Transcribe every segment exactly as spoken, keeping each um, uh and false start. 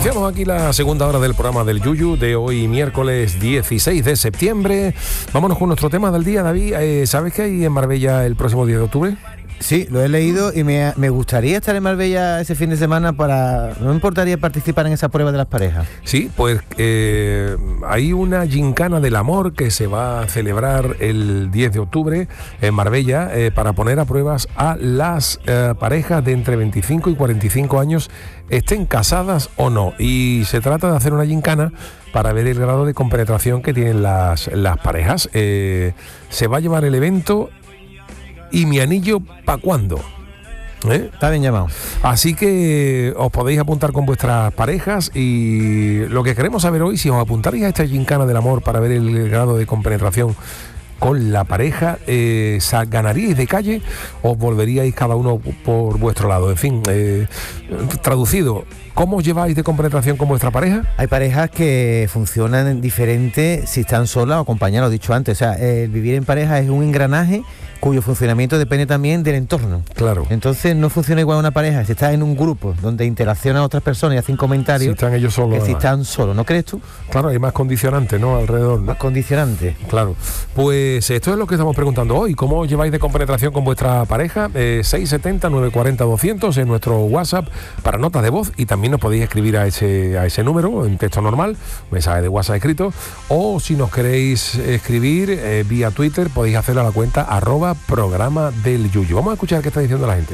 Iniciamos aquí la segunda hora del programa del Yuyu de hoy, miércoles dieciséis de septiembre. Vámonos con nuestro tema del día, David. Eh, ¿Sabes que hay en Marbella el próximo diez de octubre? Sí, lo he leído y me, me gustaría estar en Marbella ese fin de semana para... No me importaría participar en esa prueba de las parejas. Sí, pues eh, hay una gincana del amor que se va a celebrar el diez de octubre en Marbella eh, para poner a pruebas a las eh, parejas de entre veinticinco y cuarenta y cinco años, estén casadas o no. Y se trata de hacer una gincana para ver el grado de compenetración que tienen las, las parejas. Eh, se va a llevar el evento... ¿Y mi anillo pa' cuándo? ¿Eh? Está bien llamado. Así que os podéis apuntar con vuestras parejas y lo que queremos saber hoy, si os apuntaréis a esta gincana del amor para ver el grado de compenetración con la pareja, eh, ¿ganaríais de calle o volveríais cada uno por vuestro lado? En fin, eh, traducido, ¿cómo os lleváis de compenetración con vuestra pareja? Hay parejas que funcionan diferente si están solas o acompañadas, lo he dicho antes. O sea, el vivir en pareja es un engranaje cuyo funcionamiento depende también del entorno. Claro. Entonces no funciona igual una pareja si está en un grupo donde interaccionan otras personas y hacen comentarios. Si están ellos solos. Que si están solos, ¿no crees tú? Claro, hay más condicionantes, ¿no? Alrededor, ¿no? Más condicionantes. Claro. Pues esto es lo que estamos preguntando hoy. ¿Cómo os lleváis de compenetración con vuestra pareja? Eh, seis siete cero, nueve cuatro cero, doscientos en nuestro WhatsApp para notas de voz, y también nos podéis escribir a ese, a ese número en texto normal, mensaje de WhatsApp escrito, o si nos queréis escribir eh, vía Twitter, podéis hacerlo a la cuenta arroba programa del Yuyu. Vamos a escuchar qué está diciendo la gente.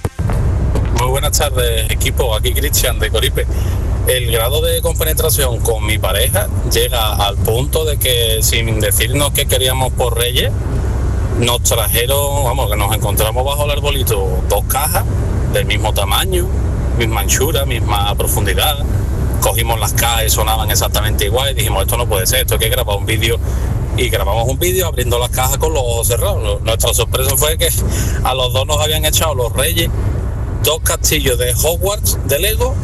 Muy buenas tardes, equipo. Aquí Cristian de Coripe. El grado de compenetración con mi pareja llega al punto de que, sin decirnos que queríamos por Reyes, nos trajeron, vamos, que nos encontramos bajo el arbolito dos cajas del mismo tamaño, misma anchura, misma profundidad. Cogimos las cajas y sonaban exactamente igual y dijimos, esto no puede ser, esto hay que grabar un vídeo. Y grabamos un vídeo abriendo las cajas con los ojos cerrados. Nuestra sorpresa fue que a los dos nos habían echado los Reyes dos castillos de Hogwarts de Lego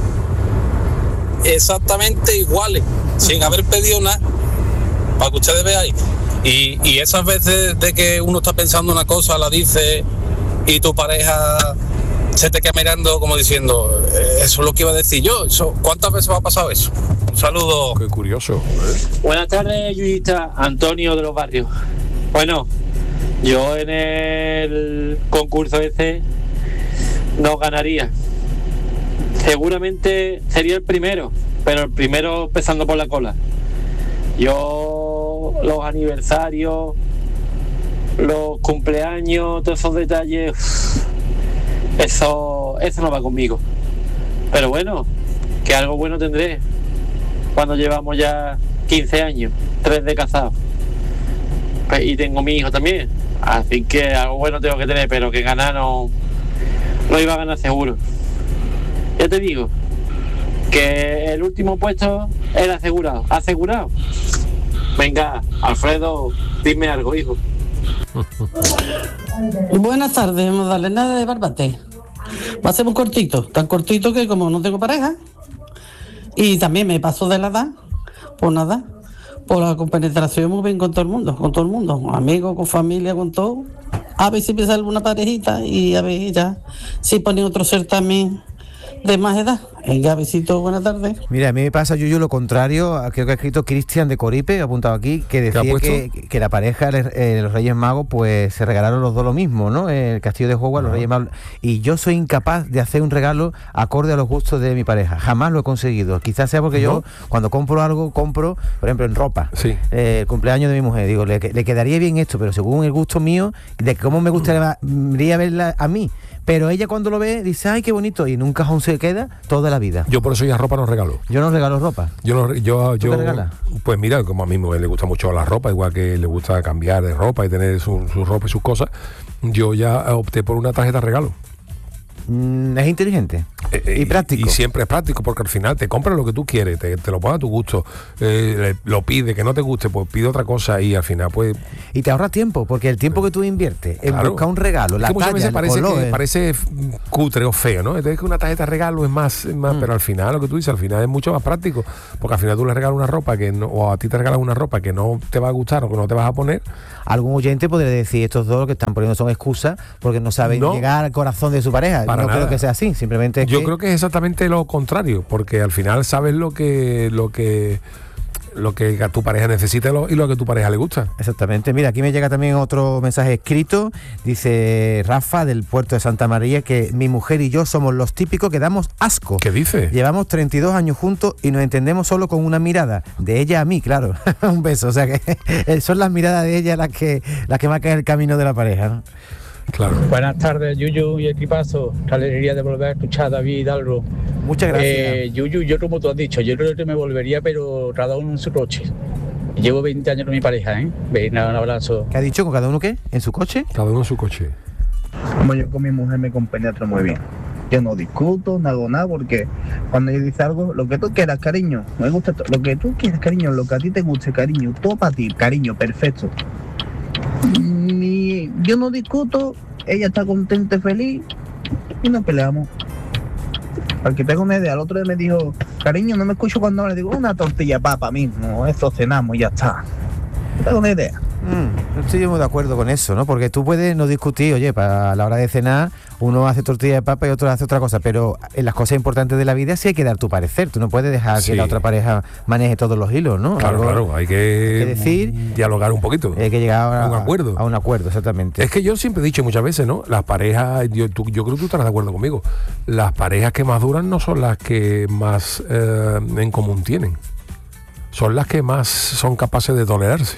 exactamente iguales, sin haber pedido nada, para que ustedes veáis. Y, y esas veces de que uno está pensando una cosa, la dice, y tu pareja se te queda mirando como diciendo, eso es lo que iba a decir yo. Eso, ¿cuántas veces me ha pasado eso? Un saludo. Qué curioso. ¿eh? Buenas tardes, Yuyita. Antonio de los Barrios. Bueno, yo en el concurso ese no ganaría. Seguramente sería el primero, pero el primero empezando por la cola. Yo, los aniversarios, los cumpleaños, todos esos detalles, eso, eso no va conmigo. Pero bueno, que algo bueno tendré cuando llevamos ya quince años, tres de casados. Y tengo mi hijo también, así que algo bueno tengo que tener, pero que ganar no, no iba a ganar seguro. Ya te digo que el último puesto era asegurado, asegurado. Venga, Alfredo, dime algo, hijo. Buenas tardes, Magdalena de Barbate. Va a ser muy cortito, tan cortito que como no tengo pareja y también me paso de la edad, pues nada, por la compenetración muy bien con todo el mundo, con todo el mundo, amigos, con familia, con todo. A ver si me sale alguna parejita y a ver ya si ponen otro certamen de más edad. Venga, besito, buenas tardes. Mira, a mí me pasa, Yuyu, lo contrario. Creo que ha escrito Cristian de Coripe, he apuntado aquí, que decía que, que la pareja de eh, los Reyes Magos, pues se regalaron los dos lo mismo, ¿no? El castillo de Hogwarts, los Reyes Magos. Y yo soy incapaz de hacer un regalo acorde a los gustos de mi pareja. Jamás lo he conseguido. Quizás sea porque ¿no? yo, cuando compro algo, compro, por ejemplo, en ropa. Sí. Eh, el cumpleaños de mi mujer. Digo, le, le quedaría bien esto, pero según el gusto mío, de cómo me gustaría verla a mí. Pero ella cuando lo ve dice, ay, qué bonito, y en un cajón se queda toda la vida. Yo por eso ya ropa no regalo. Yo no regalo ropa. Yo no, yo, ¿Tú yo qué regalas? Pues mira, como a mí me le gusta mucho la ropa, igual que le gusta cambiar de ropa y tener su, su ropa y sus cosas, yo ya opté por una tarjeta regalo. Mm, es inteligente eh, y práctico. Y, y siempre es práctico, porque al final te compras lo que tú quieres, te, te lo pones a tu gusto, eh, lo pide, que no te guste, pues pide otra cosa y al final pues... Y te ahorras tiempo, porque el tiempo que tú inviertes en claro. buscar un regalo, la es que muchas talla, veces parece, color, que, eh. parece cutre o feo, ¿no? Entonces que una tarjeta de regalo es más, es más mm. pero al final lo que tú dices, al final es mucho más práctico, porque al final tú le regalas una ropa que no, o a ti te regalas una ropa que no te va a gustar o que no te vas a poner. Algún oyente podría decir, estos dos lo que están poniendo son excusas porque no saben no, llegar al corazón de su pareja. No nada. Creo que sea así, simplemente es yo yo creo que es exactamente lo contrario, porque al final sabes lo que lo que lo que a tu pareja necesita y lo que a tu pareja le gusta. Exactamente. Mira, aquí me llega también otro mensaje escrito. Dice Rafa, del puerto de Santa María, que mi mujer y yo somos los típicos que damos asco. ¿Qué dice? Llevamos treinta y dos años juntos y nos entendemos solo con una mirada. De ella a mí, claro. Un beso. O sea que son las miradas de ella las que, las que marcan el camino de la pareja, ¿no? Claro. Buenas tardes, Yuyu y equipazo. La alegría de volver a escuchar a David Hidalgo. Muchas gracias. Eh, Yuyu, yo como tú has dicho, yo creo que me volvería, pero cada uno en su coche. Llevo veinte años con mi pareja, ¿eh? Venga, un abrazo. ¿Qué ha dicho? ¿Con cada uno qué? ¿En su coche? Cada uno en su coche. Como yo con mi mujer me compenetro muy bien. Yo no discuto, no hago nada, porque cuando ella dice algo, lo que tú quieras, cariño, me gusta to- lo que tú quieras, cariño, lo que a ti te guste, cariño, todo para ti, cariño, perfecto. Y yo no discuto, ella está contenta y feliz y nos peleamos. Para que tenga una idea, el otro día me dijo, cariño, no me escucho cuando le digo una tortilla de papa mismo, eso cenamos y ya está. Tengo una idea. Mm, no estoy muy de acuerdo con eso, ¿no? Porque tú puedes no discutir, oye, para la hora de cenar uno hace tortilla de papa y otro hace otra cosa, pero en las cosas importantes de la vida sí hay que dar tu parecer. Tú no puedes dejar Sí. que la otra pareja maneje todos los hilos, ¿no? Claro, Algo claro, hay que, hay que decir, dialogar un poquito. hay que llegar a, A un acuerdo. A un acuerdo, exactamente. Es que yo siempre he dicho muchas veces, ¿no? Las parejas, yo, tú- yo creo que tú estarás de acuerdo conmigo, las parejas que más duran no son las que más eh, en común tienen, son las que más son capaces de tolerarse,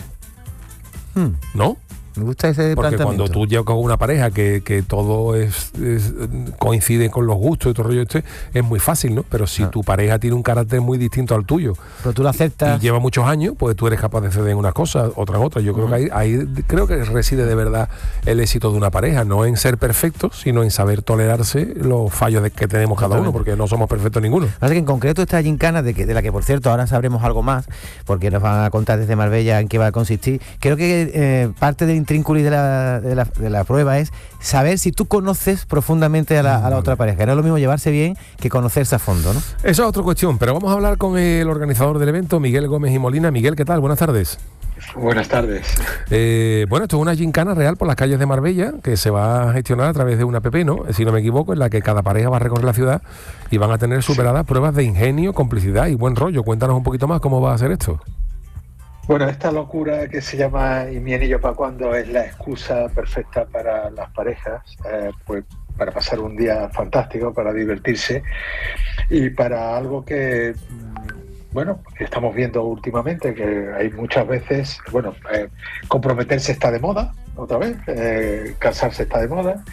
Hmm, ¿no? me gusta ese Porque planteamiento. cuando tú llevas con una pareja que, que todo es, es- coincide con los gustos y todo el rollo este, es muy fácil, ¿no? Pero si Ah. tu pareja tiene un carácter muy distinto al tuyo Pero tú lo y aceptas. lleva muchos años, pues tú eres capaz de ceder en unas cosas, otras en otras. Yo creo que ahí, ahí creo que reside de verdad el éxito de una pareja, no en ser perfectos, sino en saber tolerarse los fallos de, que tenemos cada uno, porque no somos perfectos ninguno. Así que en concreto esta gincana, de, que, de la que por cierto ahora sabremos algo más, porque nos van a contar desde Marbella en qué va a consistir, creo que eh, parte del intrínculo de la, de, la, de la prueba es saber si tú conoces profundamente a la, a la otra pareja, que no es lo mismo llevarse bien que conocerse a fondo, ¿no? Esa es otra cuestión, pero vamos a hablar con el organizador del evento, Miguel Gómez y Molina. Miguel, ¿qué tal? Buenas tardes. Buenas tardes. Eh, bueno, esto es una gincana real por las calles de Marbella que se va a gestionar a través de una app, ¿no? Si no me equivoco, en la que cada pareja va a recorrer la ciudad y van a tener superadas pruebas de ingenio, complicidad y buen rollo. Cuéntanos un poquito más cómo va a ser esto. Bueno, esta locura que se llama ¿Y mi anillo para cuándo? Es la excusa perfecta para las parejas, eh, pues para pasar un día fantástico, para divertirse y para algo que, mm, bueno, que estamos viendo últimamente, que hay muchas veces, bueno, eh, comprometerse está de moda, otra vez, eh, casarse está de moda.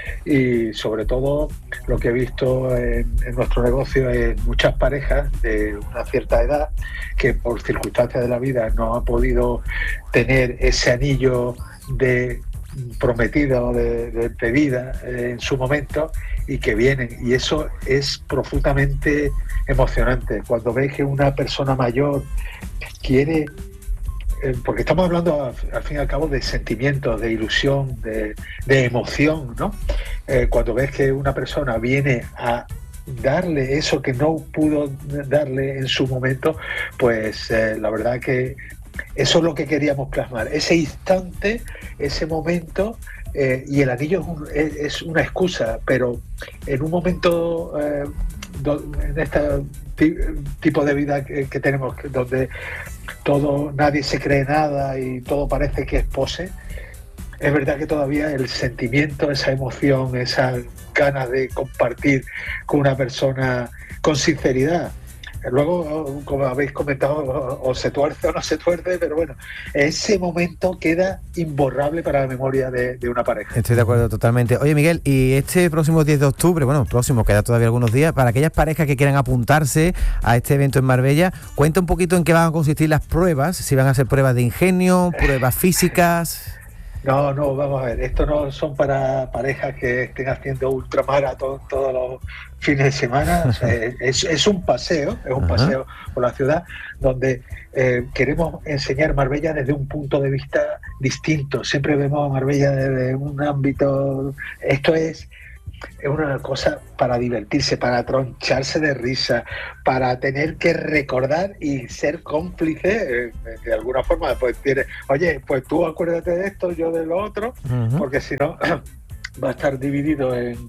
Y sobre todo lo que he visto en, en nuestro negocio es muchas parejas de una cierta edad que por circunstancias de la vida no han podido tener ese anillo de prometido de, de, de vida eh, en su momento y que vienen, y eso es profundamente emocionante cuando ves que una persona mayor quiere, porque estamos hablando al, al fin y al cabo de sentimientos, de ilusión, de, de emoción, ¿no? Eh, cuando ves que una persona viene a darle eso que no pudo darle en su momento, pues eh, la verdad que eso es lo que queríamos plasmar, ese instante, ese momento, eh, y el anillo es, un, es, es una excusa, pero en un momento, eh, do, en este tipo de vida que, que tenemos, donde todo, nadie se cree nada y todo parece que es pose, es verdad que todavía el sentimiento, esa emoción, esas ganas de compartir con una persona con sinceridad. Luego, como habéis comentado, o se tuerce o no se tuerce, pero bueno, ese momento queda imborrable para la memoria de, de una pareja. Estoy de acuerdo totalmente. Oye, Miguel, y este próximo diez de octubre, bueno, próximo, queda todavía algunos días, para aquellas parejas que quieran apuntarse a este evento en Marbella, cuenta un poquito en qué van a consistir las pruebas, si van a ser pruebas de ingenio, pruebas físicas. No, no, vamos a ver, esto no son para parejas que estén haciendo ultramaratón todos los fines de semana, o sea, es, es un paseo, es un Ajá. paseo por la ciudad donde eh, queremos enseñar Marbella desde un punto de vista distinto, siempre vemos a Marbella desde un ámbito, esto es... es una cosa para divertirse, para troncharse de risa, para tener que recordar y ser cómplice, eh, de alguna forma, pues tienes, oye, pues tú acuérdate de esto, yo de lo otro, uh-huh. porque si no va a estar dividido en,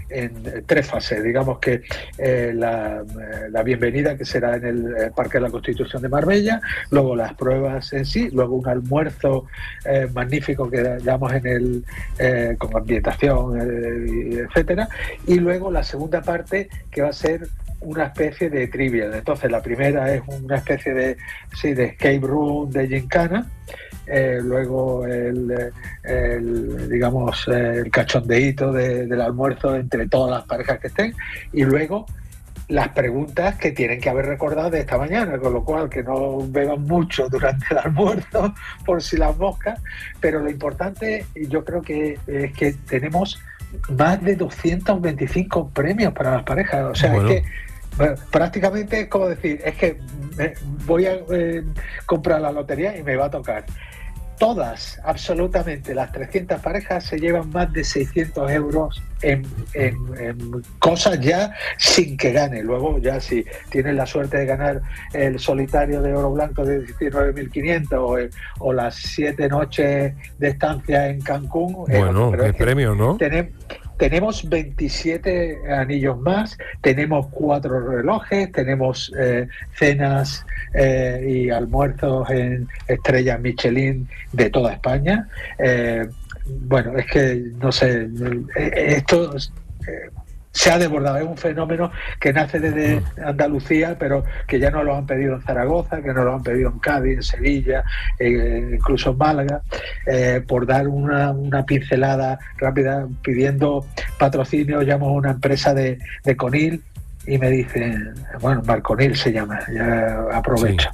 en tres fases. Digamos que eh, la, la bienvenida, que será en el eh, Parque de la Constitución de Marbella, luego las pruebas en sí, luego un almuerzo eh, magnífico que damos en el eh, con ambientación, eh, etcétera, y luego la segunda parte, que va a ser una especie de trivia. Entonces la primera es una especie de, sí, de escape room, de gincana. Eh, luego el, el digamos el cachondeíto de, del almuerzo entre todas las parejas que estén, y luego las preguntas que tienen que haber recordado de esta mañana, con lo cual que no beban mucho durante el almuerzo por si las moscas. Pero lo importante, yo creo que es que tenemos más de doscientos veinticinco premios para las parejas. O sea, bueno, es que bueno, prácticamente es como decir, es que me voy a eh, comprar la lotería y me va a tocar. Todas, absolutamente, las trescientas parejas se llevan más de seiscientos euros en, en, en cosas ya sin que gane. Luego ya si tienen la suerte de ganar el solitario de oro blanco de diecinueve mil quinientos o, o las siete noches de estancia en Cancún. Bueno, qué premio, ¿no? Tenemos, tenemos veintisiete anillos más, tenemos cuatro relojes, tenemos eh, cenas eh, y almuerzos en estrellas Michelin de toda España. Eh, bueno, es que, no sé, esto eh, se ha desbordado, es un fenómeno que nace desde Andalucía, pero que ya nos lo han pedido en Zaragoza, que nos lo han pedido en Cádiz, en Sevilla, eh, incluso en Málaga, eh, por dar una, una pincelada rápida, pidiendo patrocinio. Llamo a una empresa de, de Conil y me dicen, bueno, Marconil se llama, ya aprovecho.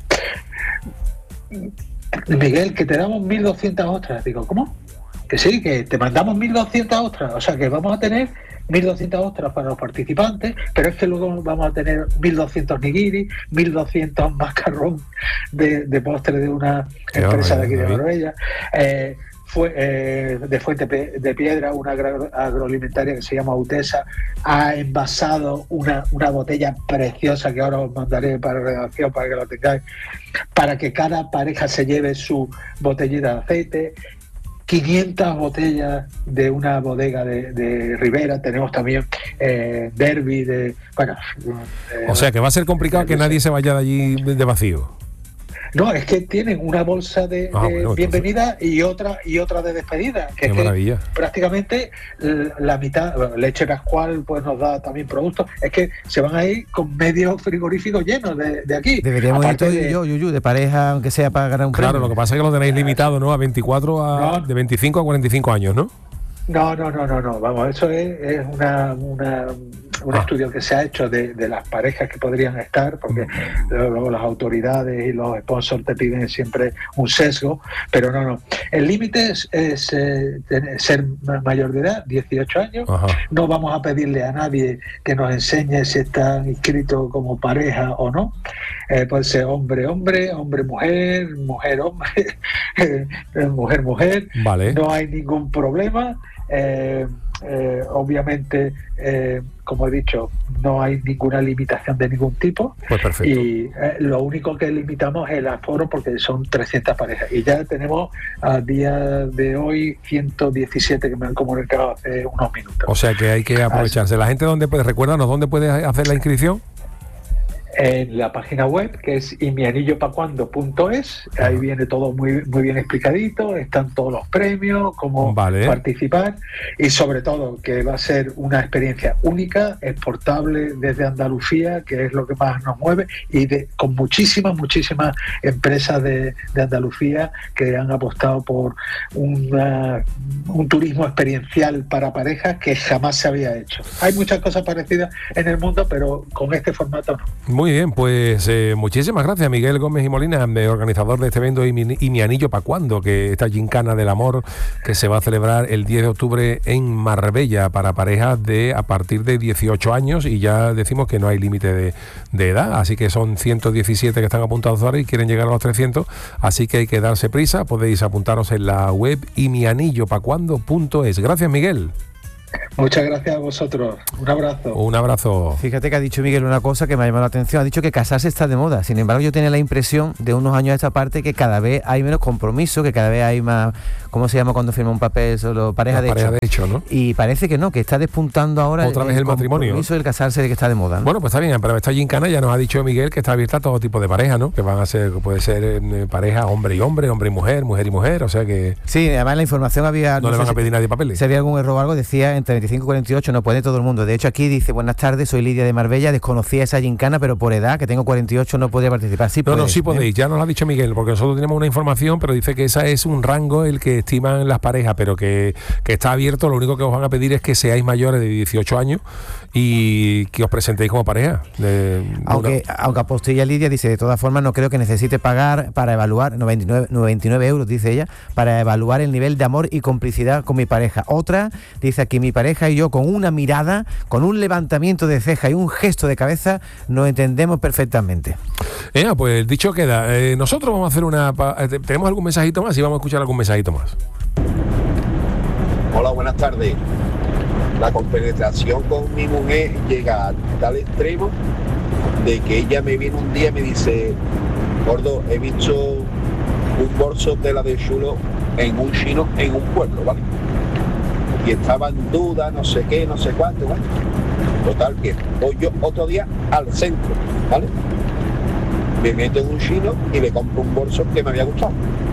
Sí. Miguel, que te damos mil doscientas ostras. Digo, ¿cómo? Que sí, que te mandamos mil doscientas ostras, o sea que vamos a tener mil doscientas ostras para los participantes, pero es que luego vamos a tener mil doscientos nigiri, mil doscientos mascarrón de, de postre de una Qué empresa de aquí de Marbella, eh, fue, eh, de Fuente de Piedra, una agro, agroalimentaria que se llama Utesa, ha envasado una, una botella preciosa que ahora os mandaré para redacción para que lo tengáis, para que cada pareja se lleve su botellita de aceite. quinientas botellas de una bodega de, de Ribera. Tenemos también eh, Derby de... Bueno, eh, o sea que va a ser complicado que nadie se vaya de allí de vacío. No, es que tienen una bolsa de, ah, de bueno, bienvenida entonces... y otra y otra de despedida. Que Qué es maravilla. Que prácticamente la mitad, bueno, Leche Pascual pues nos da también productos. Es que se van a ir con medio frigorífico llenos de, de aquí. Deberíamos ir tú y yo, Yuyu, de pareja, aunque sea para ganar un premio. Claro, lo que pasa es que lo tenéis limitado, ¿no? A veinticuatro, a, no. de veinticinco a cuarenta y cinco años, ¿no? No, no, no, no, no. Vamos, eso es, es una... una un ah. estudio que se ha hecho de, de las parejas que podrían estar, porque luego las autoridades y los sponsors te piden siempre un sesgo, pero no, no. El límite es, es eh, ser mayor de edad, dieciocho años. Ajá. No vamos a pedirle a nadie que nos enseñe si están inscritos como pareja o no. Eh, puede ser hombre, hombre, hombre, mujer, mujer, hombre, mujer, mujer. Vale. No hay ningún problema. Eh, eh, obviamente, eh, como he dicho, no hay ninguna limitación de ningún tipo. Pues perfecto. Y eh, lo único que limitamos es el aforo, porque son trescientas parejas. Y ya tenemos a día de hoy ciento diecisiete que me han comunicado hace unos minutos. O sea que hay que aprovecharse. ¿La gente dónde puede, recuérdanos, dónde puede hacer la inscripción? En la página web, que es y mi anillo pa cuando punto es, ahí viene todo muy muy bien explicadito, están todos los premios, cómo vale. participar, y sobre todo que va a ser una experiencia única, exportable desde Andalucía, que es lo que más nos mueve, y de, con muchísimas, muchísimas empresas de, de Andalucía que han apostado por una, un turismo experiencial para parejas que jamás se había hecho. Hay muchas cosas parecidas en el mundo, pero con este formato no. Muy bien, pues eh, muchísimas gracias, Miguel Gómez y Molina, organizador de este evento y mi, y mi anillo pa' cuando, que esta gincana del amor que se va a celebrar el diez de octubre en Marbella para parejas de a partir de dieciocho años, y ya decimos que no hay límite de, de edad, así que son ciento diecisiete que están apuntados ahora y quieren llegar a los trescientos, así que hay que darse prisa. Podéis apuntaros en la web y mi anillo pa cuando punto es. Gracias, Miguel. Muchas gracias a vosotros. Un abrazo. Un abrazo. Fíjate que ha dicho Miguel una cosa que me ha llamado la atención. Ha dicho que casarse está de moda. Sin embargo, yo tenía la impresión de unos años a esta parte que cada vez hay menos compromiso, que cada vez hay más, ¿cómo se llama cuando firma un papel? Solo pareja, de, pareja hecho. de hecho, ¿no? Y parece que no, que está despuntando ahora otra el, vez el, el matrimonio. El compromiso del casarse, de que está de moda, ¿no? Bueno, pues está bien, pero esta gincana ya nos ha dicho Miguel que está abierta a todo tipo de pareja, ¿no? Que van a ser, puede ser eh, pareja hombre y hombre, hombre y mujer, mujer y mujer, o sea que... Sí, además la información había... No, no le van a pedir si, nadie papeles. Si había algún error o algo, decía entre veinticinco y cuarenta y ocho, no puede todo el mundo. De hecho, aquí dice, buenas tardes, soy Lidia de Marbella, desconocía esa gincana, pero por edad, que tengo cuarenta y ocho, no podía participar. Sí, no, podéis, no, sí podéis, ¿eh? Ya nos lo ha dicho Miguel, porque nosotros tenemos una información, pero dice que esa es un rango el que estiman las parejas, pero que, que está abierto, lo único que os van a pedir es que seáis mayores de dieciocho años y que os presentéis como pareja. De, aunque, una... aunque apostilla Lidia, dice, de todas formas, no creo que necesite pagar para evaluar, noventa y nueve, noventa y nueve euros, dice ella, para evaluar el nivel de amor y complicidad con mi pareja. Otra, dice aquí, mi pareja y yo, con una mirada, con un levantamiento de ceja y un gesto de cabeza, nos entendemos perfectamente. Eh, pues dicho queda. Eh, nosotros vamos a hacer una... Eh, ¿Tenemos algún mensajito más? Y vamos a escuchar algún mensajito más. Hola, buenas tardes. La compenetración con mi mujer llega a tal extremo de que ella me viene un día y me dice, gordo, he visto un bolso de la de chulo en un chino en un pueblo, ¿vale? Y estaba en duda, no sé qué, no sé cuánto, ¿vale? Total, que voy yo otro día al centro, ¿vale? Me meto en un chino y le compro un bolso que me había gustado.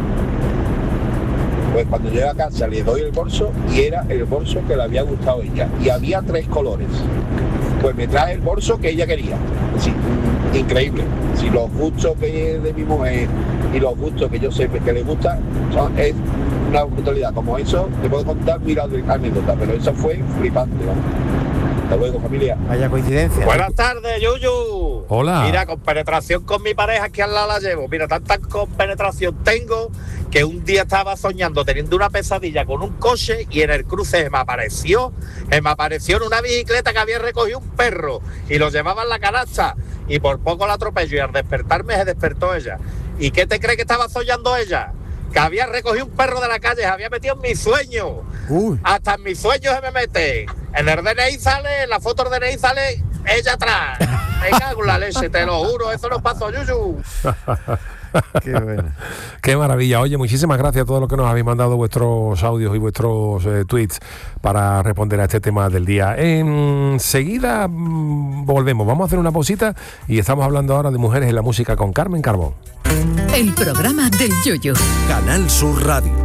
Pues cuando llego a casa le doy el bolso y era el bolso que le había gustado a ella. Y había tres colores. Pues me trae el bolso que ella quería. Sí, increíble. Si los gustos que de mi mujer y los gustos que yo sé que le gustan son, es una brutalidad. Como eso, te puedo contar mil anécdotas, pero eso fue flipante, ¿no? Hasta luego, familia. Vaya coincidencia. Buenas tardes, Yuyu. Hola. Mira, con penetración con mi pareja que al lado la llevo. Mira, tanta compenetración tengo que un día estaba soñando teniendo una pesadilla con un coche y en el cruce se me apareció, se me apareció en una bicicleta que había recogido un perro y lo llevaba en la canasta y por poco la atropello y al despertarme se despertó ella. ¿Y qué te cree que estaba soñando ella? Que había recogido un perro de la calle, se había metido en mi sueño. Uy. Hasta en mis sueños se me mete. En el D N I sale, en la foto del D N I sale ella atrás. Me cago en la leche, te lo juro, eso no pasó, Yuyu. Qué bueno. Qué maravilla. Oye, muchísimas gracias a todos los que nos habéis mandado vuestros audios y vuestros eh, tweets para responder a este tema del día. Enseguida mmm, volvemos. Vamos a hacer una pausita y estamos hablando ahora de mujeres en la música con Carmen Carbón. El programa del Yoyo. Canal Sur Radio.